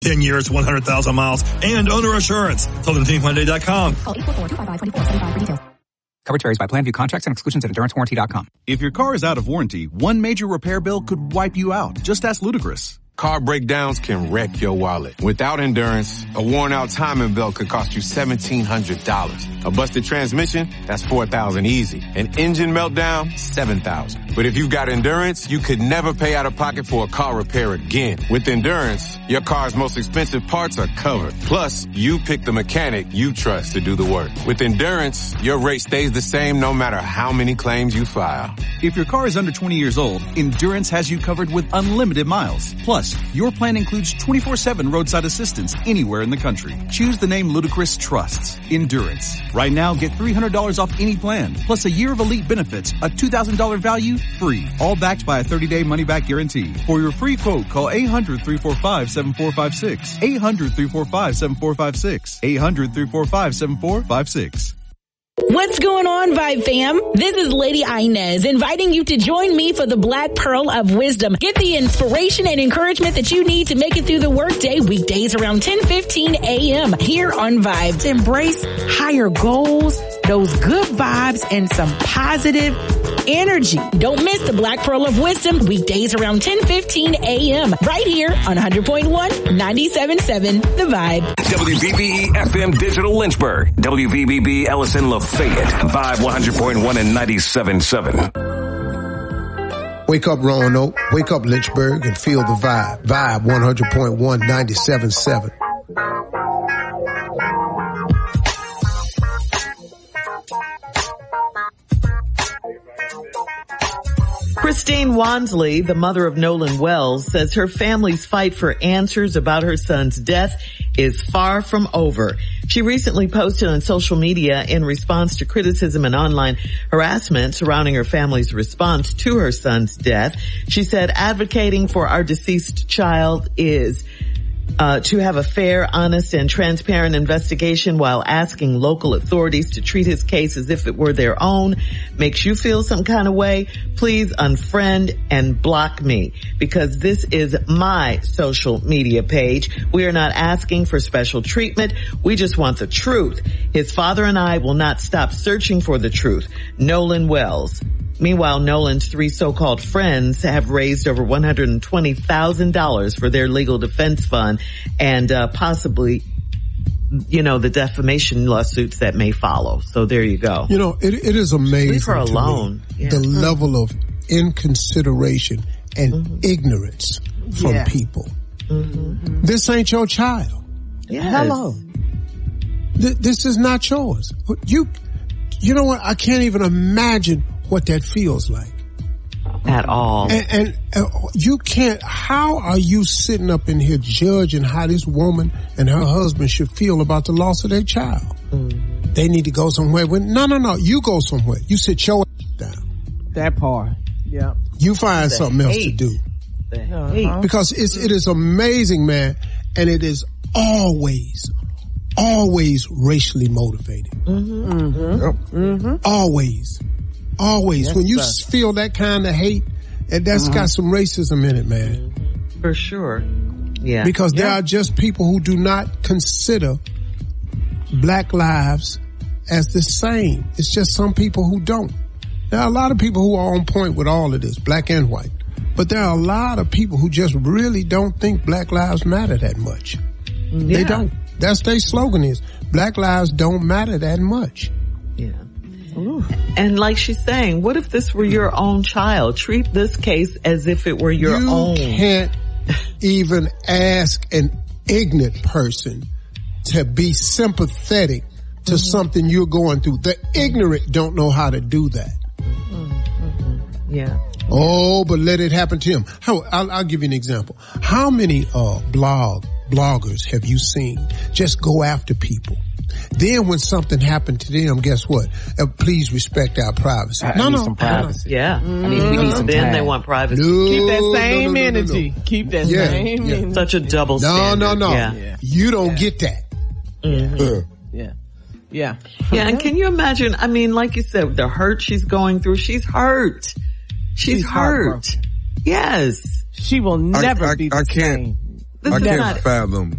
10 years, 100,000 miles, and owner assurance. SouthernTeamHyundai.com. Call 844-255-2475 for details. Coverage varies by plan. View contracts and exclusions at EnduranceWarranty.com. If your car is out of warranty, one major repair bill could wipe you out. Just ask Ludacris. Car breakdowns can wreck your wallet. Without Endurance, a worn-out timing belt could cost you $1,700. A busted transmission, that's $4,000 easy. An engine meltdown, $7,000. But if you've got Endurance, you could never pay out of pocket for a car repair again. With Endurance, your car's most expensive parts are covered. Plus, you pick the mechanic you trust to do the work. With Endurance, your rate stays the same no matter how many claims you file. If your car is under 20 years old, Endurance has you covered with unlimited miles. Plus, your plan includes 24/7 roadside assistance anywhere in the country. Choose the name Ludacris trusts, Endurance. Right now, get $300 off any plan, plus a year of elite benefits, a $2,000 value, free. All backed by a 30-day money-back guarantee. For your free quote, call 800-345-7456. 800-345-7456. 800-345-7456. What's going on, Vibe fam? This is Lady Inez inviting you to join me for the Black Pearl of Wisdom. Get the inspiration and encouragement that you need to make it through the workday weekdays around 10:15 a.m. here on Vibe. Embrace higher goals, those good vibes, and some positive energy. Don't miss the Black Pearl of Wisdom weekdays around 10:15 a.m. right here on 100.1, 97.7 The Vibe. WVBE FM Digital Lynchburg, WVBB Ellison Lafayette, Vibe 100.1 and 97.7. Wake up Roanoke, wake up Lynchburg, and feel the vibe. Vibe 100.1, 97.7. Christine Wansley, the mother of Nolan Wells, says her family's fight for answers about her son's death is far from over. She recently posted on social media in response to criticism and online harassment surrounding her family's response to her son's death. She said, advocating for our deceased child is to have a fair, honest, and transparent investigation while asking local authorities to treat his case as if it were their own. Makes you feel some kind of way? Please unfriend and block me, because this is my social media page. We are not asking for special treatment. We just want the truth. His father and I will not stop searching for the truth. Nolan Wells. Meanwhile, Nolan's three so-called friends have raised over $120,000 for their legal defense fund and possibly, the defamation lawsuits that may follow. So there you go. It is amazing. Leave her alone. The level of inconsideration and ignorance from people. Mm-hmm. This ain't your child. Yes. Hello. This is not yours. You know what? I can't even imagine what that feels like. At all. And you can't, how are you sitting up in here judging how this woman and her husband should feel about the loss of their child? Mm-hmm. They need to go somewhere. No. You go somewhere. You sit your down. That part. Yeah. You find something else to do. Because it is amazing, man. And it is always racially motivated. Mm-hmm. Mm-hmm. Yep. Mm-hmm. Always. Yes, when you feel that kind of hate, and that's got some racism in it, man. For sure. Yeah. Because there are just people who do not consider black lives as the same. It's just some people who don't. There are a lot of people who are on point with all of this, black and white. But there are a lot of people who just really don't think black lives matter that much. Yeah. They don't. That's their slogan is, black lives don't matter that much. Yeah. Ooh. And like she's saying, what if this were your own child? Treat this case as if it were your own. You can't even ask an ignorant person to be sympathetic to something you're going through. The ignorant don't know how to do that. Yeah. Oh, but let it happen to him. I'll give you an example. How many bloggers have you seen just go after people? Then when something happened to them, guess what? Please respect our privacy. I need some privacy. Yeah. We need some then time. they want privacy. Keep that same energy. Keep that same energy. Such a double standard. No. Yeah. You don't get that. Mm-hmm. Yeah. And can you imagine, like you said, the hurt she's going through, she's hurt. She's hurt. Yes. She will never be the same. This I is can't not fathom